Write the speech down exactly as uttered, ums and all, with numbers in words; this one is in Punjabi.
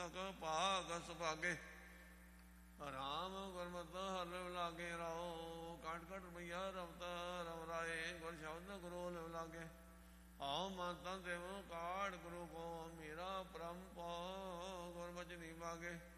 ਪੁਸਤਕ ਭਾਗ ਸੁਭਾਗੇ। ਰਾਮ ਗੁਰਮਤਿ ਹਰਿ ਲਿਵ ਲਾਗੇ ਰਾਓ। ਕਾਟ ਕਾਟ ਰੁਪਈਆ ਰਮਤ ਰਮ ਰਾਏ। ਗੁਰ ਸ਼ਬਦ ਗੁਰੂ ਲਿਵ ਲਾਗੇ। ਆਓ ਮਨ ਤਨ ਦੇਵ ਕਾਟ ਗੁਰੂ ਕੋ। ਮੇਰਾ ਪਰਮ ਪਉ ਗੁਰ ਬਚਨੀ ਬਾਗੇ।